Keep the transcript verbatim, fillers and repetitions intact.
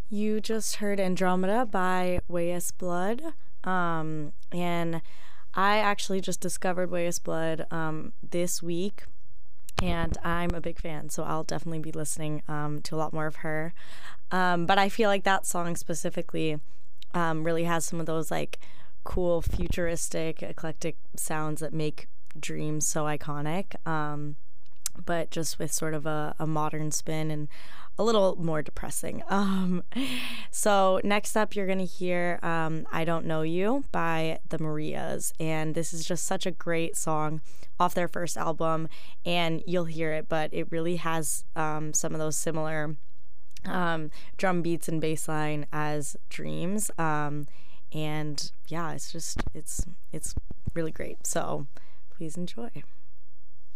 You just heard Andromeda by Weyes Blood. Um, and I actually just discovered Weyes Blood um, this week, and I'm a big fan, so I'll definitely be listening um, to a lot more of her. Um, but I feel like that song specifically um, really has some of those like cool, futuristic, eclectic sounds that make Dreams so iconic. Um, but just with sort of a, a modern spin and a little more depressing. Um, so next up, you're gonna hear um, "I Don't Know You" by the Marias, and this is just such a great song off their first album, and you'll hear it, but it really has um, some of those similar um, drum beats and bass line as Dreams, um, and yeah, it's just it's it's really great. So please enjoy.